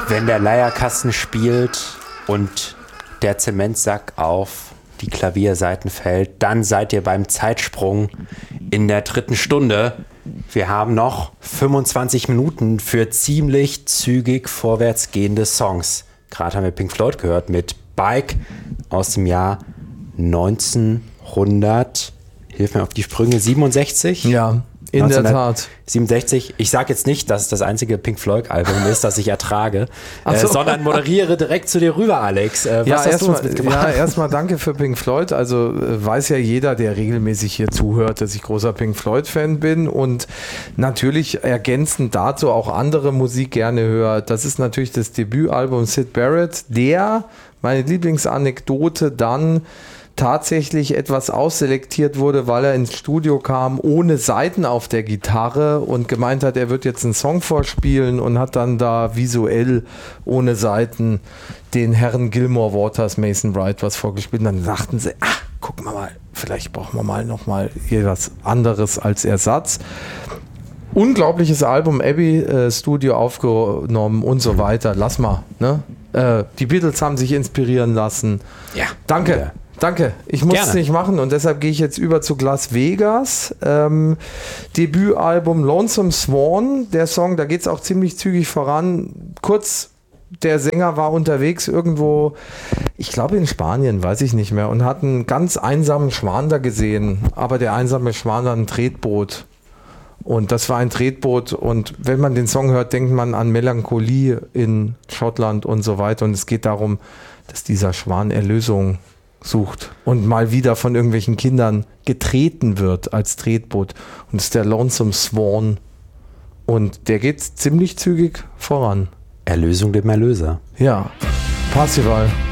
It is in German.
Wenn der Leierkasten spielt und der Zementsack auf die Klaviersaiten fällt, dann seid ihr beim Zeitsprung in der 3. Stunde. Wir haben noch 25 Minuten für ziemlich zügig vorwärtsgehende Songs. Gerade haben wir Pink Floyd gehört mit Bike aus dem Jahr 1900. Hilf mir auf die Sprünge, 67? Ja, in der Tat. 67. Ich sage jetzt nicht, dass es das einzige Pink Floyd-Album ist, das ich ertrage, so. sondern moderiere direkt zu dir rüber, Alex. Was hast du uns mitgebracht? Ja, erstmal danke für Pink Floyd. Also weiß ja jeder, der regelmäßig hier zuhört, dass ich großer Pink Floyd-Fan bin und natürlich ergänzend dazu auch andere Musik gerne höre. Das ist natürlich das Debütalbum Syd Barrett, der, meine Lieblingsanekdote, dann tatsächlich etwas ausselektiert wurde, weil er ins Studio kam ohne Saiten auf der Gitarre und gemeint hat, er wird jetzt einen Song vorspielen und hat dann da visuell ohne Saiten den Herren Gilmore Waters, Mason Wright was vorgespielt. Und dann dachten sie, gucken wir mal, vielleicht brauchen wir mal nochmal hier was anderes als Ersatz. Unglaubliches Album, Abbey Studio aufgenommen und so weiter. Lass mal, ne? Die Beatles haben sich inspirieren lassen. Ja. Danke. Ja. Danke, ich muss es nicht machen und deshalb gehe ich jetzt über zu Las Vegas. Debütalbum Lonesome Swan, der Song, da geht es auch ziemlich zügig voran. Kurz, der Sänger war unterwegs irgendwo, ich glaube in Spanien, weiß ich nicht mehr, und hat einen ganz einsamen Schwan da gesehen, aber der einsame Schwan hat ein Tretboot. Und das war ein Tretboot und wenn man den Song hört, denkt man an Melancholie in Schottland und so weiter und es geht darum, dass dieser Schwan Erlösung sucht und mal wieder von irgendwelchen Kindern getreten wird als Tretboot. Und das ist der Lonesome Swan. Und der geht ziemlich zügig voran. Erlösung dem Erlöser. Ja, Parzival.